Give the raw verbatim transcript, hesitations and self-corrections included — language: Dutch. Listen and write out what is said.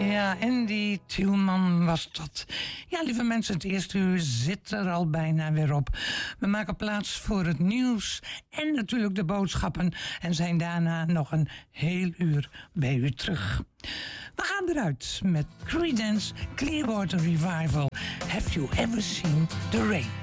Ja, Andy Tielman was dat. Ja, lieve mensen, het eerste uur zit er al bijna weer op. We maken plaats voor het nieuws en natuurlijk de boodschappen. En zijn daarna nog een heel uur bij u terug. We gaan eruit met Creedence Clearwater Revival. Have you ever seen the rain?